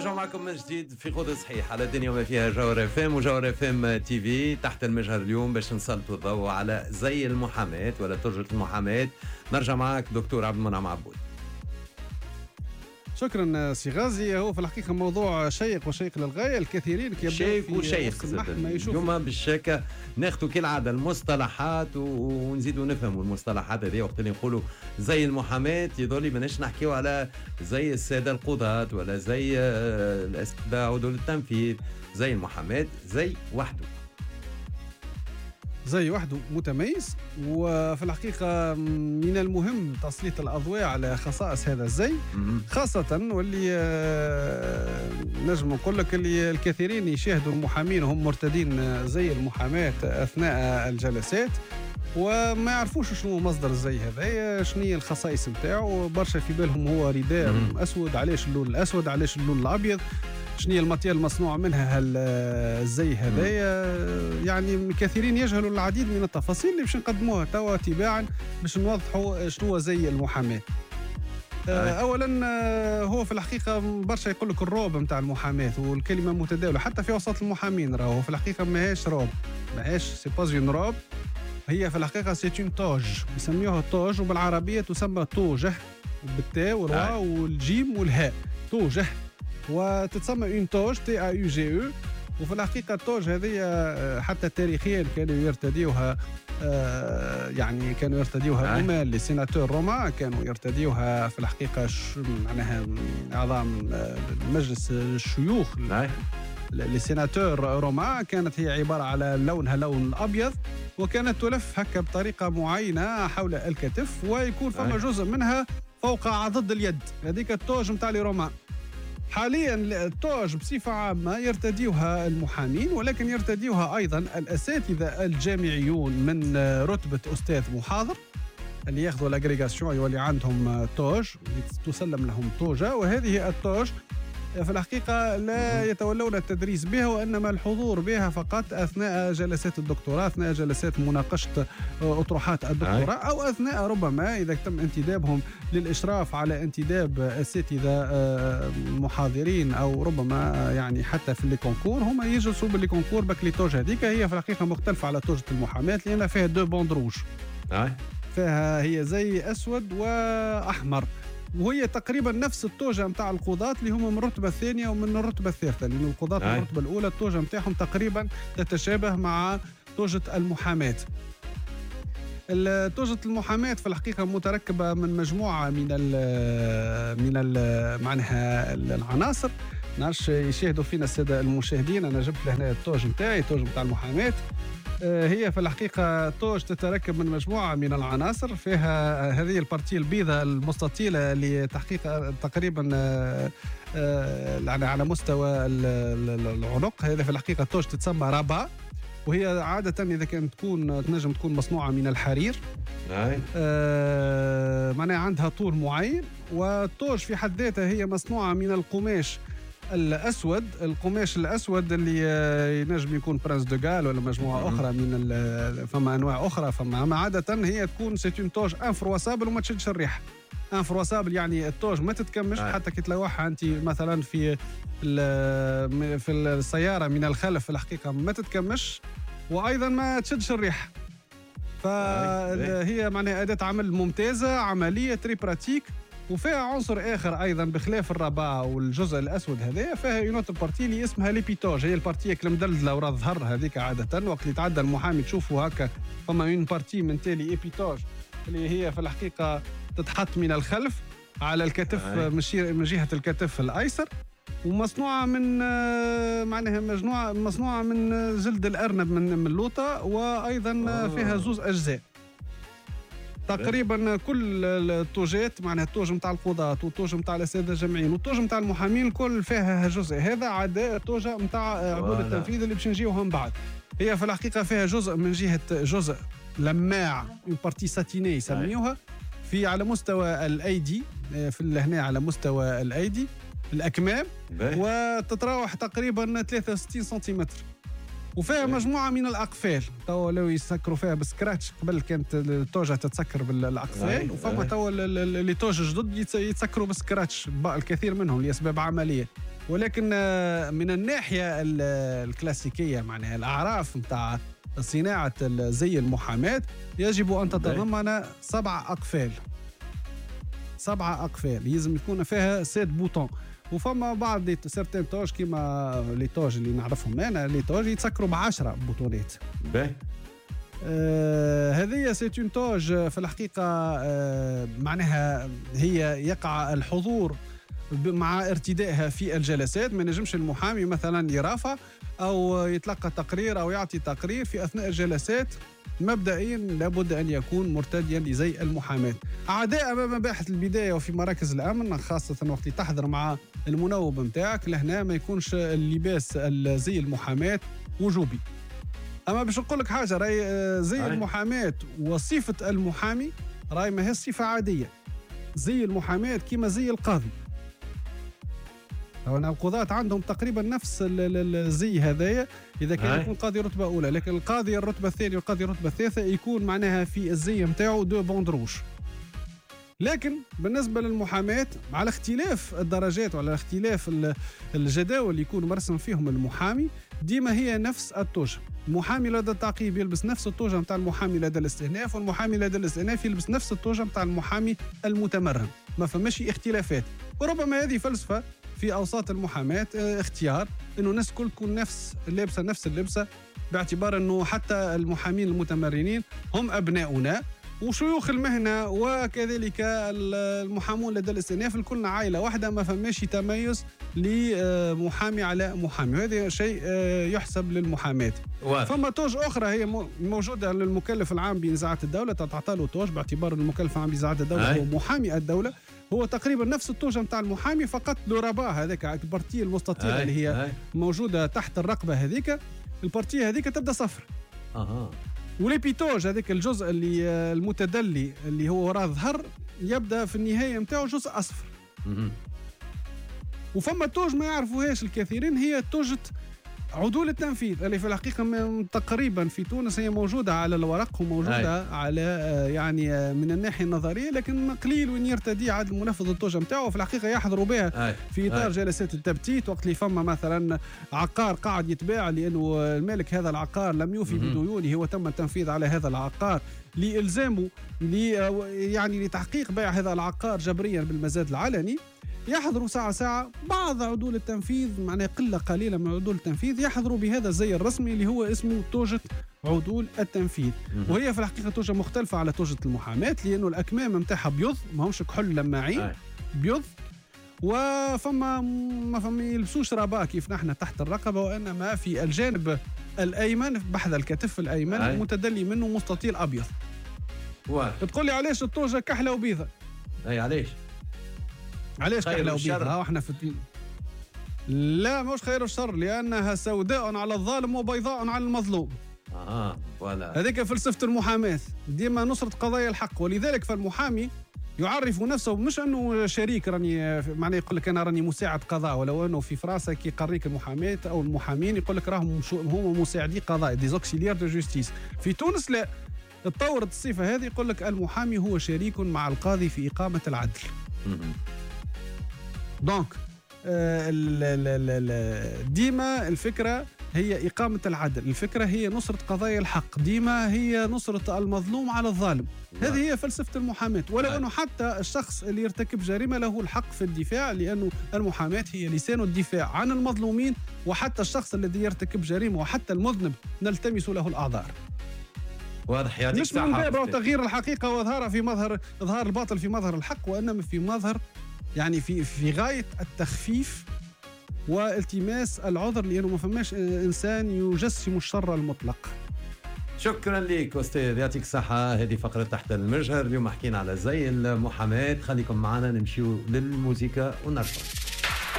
نرجع معكم من جديد في خذ صحيح على الدنيا وما فيها جوهر اف ام وجوهر اف ام تي في تحت المجهر اليوم باش نسلطوا الضوء على زي المحاماة ولا ترجة المحاماة. نرجع معك دكتور عبد المنعم عبود. شكرا سي غازي. هو في الحقيقة موضوع شيق وشيق للغاية. الكثيرين شيق وشيق اليوم بالشاكة ناخذوا كالعادة المصطلحات ونزيدوا نفهموا المصطلحات هذه. وقت اللي نقولوا زي المحاماة يظل ماناش نحكيوا على زي السادة القضاة ولا زي الأسباء ودول التنفيذ. زي المحاماة زي وحده، زي وحده متميز. وفي الحقيقة من المهم تسليط الأضواء على خصائص هذا الزي، خاصة واللي نجم نقول لك اللي الكثيرين يشاهدوا المحامين وهم مرتدين زي المحاماة أثناء الجلسات وما يعرفوش شنو مصدر الزي هذا، شنو هي الخصائص نتاعو. برشا في بالهم هو رداء أسود، علاش اللون الأسود، علاش اللون الأبيض، شنو هي الماتيريال المصنوع منها الزي هذايا. يعني كثيرين يجهلوا العديد من التفاصيل اللي باش نقدموها توا تباعا باش نوضحوا شنو هو زي المحاماة. اولا هو في الحقيقه برشا يقول لك الروب نتاع المحاماه، والكلمه متداوله حتى في وسط المحامين. راهو في الحقيقه ماهيش روب، ماهيش سي باز اون روب، هي في الحقيقه سي اون توج، يسميوها توج، وبالعربيه تسمى توجه بالتاء والواو والجيم والهاء، توجه، وتتسمى اون توج تي ا يو جي او. وفي الحقيقه التوج هذه حتى تاريخيا كانوا يرتديوها، يعني كانوا يرتديوها الرومان، لي سيناتور روما كانوا يرتديوها في الحقيقه معناها اعضاء مجلس الشيوخ. لي سيناتور روما كانت هي عباره على لونها لون ابيض، وكانت تلف هكا بطريقه معينه حول الكتف، ويكون فما جزء منها فوق عضد اليد، هذيك التوج نتاع لي رومان. حاليا التوج بصفة عامة يرتديوها المحامين، ولكن يرتديوها أيضا الأساتذة الجامعيون من رتبة أستاذ محاضر اللي ياخذوا الأغريغاسيون واللي عندهم توج تسلم لهم توجة. وهذه التوج في الحقيقة لا يتولون التدريس بها، وإنما الحضور بها فقط أثناء جلسات الدكتوراه، أثناء جلسات مناقشة أطروحات الدكتوراه، أو أثناء ربما إذا تم انتدابهم للإشراف على انتداب أساتذة محاضرين، أو ربما يعني حتى في الكونكور هم يجلسوا بالكونكور. بكلي توج هذيك هي في الحقيقة مختلفة على توجة المحاماة، لأن فيها دو بوند روج، فيها هي زي أسود وأحمر، وهي تقريبا نفس التوجة متاع القضاة اللي هم من الرتبة الثانية ومن الرتبة الثالثة، لأن القضاة من الرتبة الأولى التوجة متاعهم تقريبا تتشابه مع توجة المحاماة. توجة المحاماة في الحقيقة متركبة من مجموعة من معناها العناصر. نعرفش يشاهدوا فينا السادة المشاهدين، أنا جبت لهنا التوج متاعي، التوج متاع المحاماة. هي في الحقيقة توج تتركب من مجموعة من العناصر، فيها هذه البارتي البيضاء المستطيلة لتحقيق تقريبا على مستوى العنق. هذا في الحقيقة توج تتسمى رابا، وهي عادة إذا كانت تنجم تكون مصنوعة من الحرير، معناها عندها طول معين. والتوج في حد ذاتها هي مصنوعة من القماش الأسود، القماش الأسود اللي ينجم يكون برانس دو غال ولا مجموعة أخرى من فما أنواع أخرى. فما عادة هي تكون سيتون توج انفروسابل وما تشدش الريح. انفروسابل يعني التوج ما تتكمش، حتى كي تلوحها أنت مثلا في السيارة من الخلف في الحقيقة ما تتكمش، وأيضا ما تشدش الريح. فهي معناها أداة عمل ممتازة، عملية تري براتيك، وفيها عنصر آخر أيضا بخلاف الرباع والجزء الأسود هذا، فيها يونوت بارتي اللي اسمها ليبيتوج، هي البارتي المدلدلة وراء الظهر هذيك. عادة وقت اللي تعدى المحامي تشوفوا هكا فما يون بارتي من تالي ايبيتوج اللي هي في الحقيقة تتحط من الخلف على الكتف من جهة الكتف الأيسر، ومصنوعة من معناها مصنوعة من جلد الأرنب من اللوطة، وأيضا فيها زوز أجزاء. تقريبا كل التوجات معناها التوج نتاع القضاة والتوج نتاع الأساتذة الجامعيين والتوج نتاع المحامين الكل فيها جزء هذا، عدا التوجة نتاع عبود التنفيذ اللي باش نجيوهم بعد. هي في الحقيقة فيها جزء من جهة جزء لماع، اون بارتي ساتيني يسميوها، في على مستوى الأيدي، في هنا على مستوى الأيدي الأكمام، وتتراوح تقريبا 63 سنتيمتر. وفيها مجموعة من الأقفال، توا لو يسكروا فيها بسكراتش، قبل كانت التوجة تتسكر بالأقفال، وفما توا اللي توج جدد يتسكروا بسكراتش، الكثير منهم لأسباب عملية. ولكن من الناحيه الكلاسيكيه معناها الاعراف نتاع صناعه زي المحاماه يجب ان تتضمن 7 اقفال. 7 اقفال لازم يكون فيها 7 بوطون. وفما بعض سيرتين توج كيما لي توج اللي نعرفهم انا، لي توج يتسكروا ب10 بوطونات. هذه سيتون توج في الحقيقه معناها هي يقع الحضور مع ارتدائها في الجلسات. ما نجمش المحامي مثلا يرافع او يتلقى تقرير او يعطي تقرير في اثناء الجلسات مبدئيا لابد ان يكون مرتديا لزي المحاماه. عداء امام مباحث البدايه وفي مراكز الامن، خاصه وقت تحضر مع المنوب نتاعك، لهنا ما يكونش اللباس زي المحاماه وجوبي. اما باش نقول لك حاجه، راي زي المحاماه وصفه المحامي راي ما هي صفه عاديه. زي المحاماه كيما زي القاضي. القضاة عندهم تقريبا نفس الزي هذايا اذا كان يكون قاضي رتبه اولى، لكن القاضي الرتبه الثانيه والقاضي الرتبه الثالثه يكون معناها في الزي نتاعو 2 بوند روج. لكن بالنسبه للمحاماه على اختلاف الدرجات وعلى اختلاف الجداول اللي يكون مرسم فيهم المحامي، ديما هي نفس التوجه. المحامي لدى التعقيب يلبس نفس التوجه نتاع المحامي لدى الاستئناف، والمحامي لدى الاستئناف يلبس نفس التوجه نتاع المحامي المتمرن. ما فماش اختلافات. وربما هذه فلسفه في اوساط المحاماه، اختيار انه الناس الكل تكون نفس اللبسه نفس اللبسه، باعتبار انه حتى المحامين المتمرنين هم ابناؤنا وشيوخ المهنه، وكذلك المحامون لدى الاستئناف الكلنا عائله واحده، ما فماش تميز لمحامي على محامي. وهذا شيء يحسب للمحاماه. فما توج اخرى هي موجوده للمكلف العام بنزاعات الدوله، تعطى له توج باعتبار المكلف العام بنزاعات الدوله هو محامي الدوله، هو تقريبا نفس التوجه نتاع المحامي، فقط لو رباه هذاك البارتيه المستطيله اللي هي موجوده تحت الرقبه هذيك، البارتيه هذيك تبدا صفر. وليبيتوج هذاك الجزء اللي المتدلي اللي هو وراء الظهر يبدا في النهايه نتاعو جزء اصفر. وفما توج ما يعرفوهاش الكثيرين، هي توجة عدول التنفيذ اللي في الحقيقه تقريبا في تونس هي موجوده على الورق وموجوده على يعني من الناحيه النظريه، لكن قليل وين يرتدي عاد المنفذ التوجه نتاعو. في الحقيقه يحضروا بها في اطار جلسات التبتيت، وقت اللي فما مثلا عقار قاعد يتباع لانه المالك هذا العقار لم يوفي بديونه وتم التنفيذ على هذا العقار لالزامه يعني لتحقيق بيع هذا العقار جبريا بالمزاد العلني، يحضروا ساعة بعض عدول التنفيذ، معناه قلة قليلة من عدول التنفيذ يحضروا بهذا الزي الرسمي اللي هو اسمه توجة عدول التنفيذ. وهي في الحقيقة توجة مختلفة على توجة المحاماة، لأنه الأكمام متاعها بيض، ما همش كحول لماعين، بيض. وفما ما يلبسوش رباء كيف نحن تحت الرقبة، وإنما في الجانب الأيمن بحذا الكتف الأيمن متدلي منه مستطيل أبيض. تقول لي علاش التوجة كحلة وبيضة؟ علاش كحلة وبيضة؟ واحنا في لا مش خير الشر، لأنها سوداء على الظالم وبيضاء على المظلوم. ولا هذيك فلسفة المحاماة، ديما نصرة قضايا الحق. ولذلك فالمحامي يعرف نفسه مش انه شريك راني معناه يقول لك انا راني مساعد قضاء، ولو انه في فرنسا كي يقريك المحاماه او المحامين يقول لك راهم هم مساعدي قضاء، دي زوكسيليير دو جوستيس. في تونس لا، تطورت الصفه هذه، يقول لك المحامي هو شريك مع القاضي في اقامه العدل. دونك ديما الفكره هي إقامة العدل، الفكرة هي نصرة قضايا الحق، ديما هي نصرة المظلوم على الظالم. هذه هي فلسفة المحاماة. ولو أنه حتى الشخص اللي يرتكب جريمة له الحق في الدفاع، لأنه المحاماة هي لسان الدفاع عن المظلومين، وحتى الشخص الذي يرتكب جريمة وحتى المذنب نلتمس له الأعذار. واضح يعطيك الصحة. مش من باب تغيير الحقيقة وإظهارها في إظهار الباطل في مظهر الحق، وإنما في مظهر يعني في غاية التخفيف والتماس العذر، لأنه ما فماش إنسان يجسم الشر المطلق. شكرا لك أستاذ، يعطيك الصحة. هذه فقرة تحت المجهر، اليوم حكينا على زي المحاماة. خليكم معنا نمشيو للموسيقى ونرجع.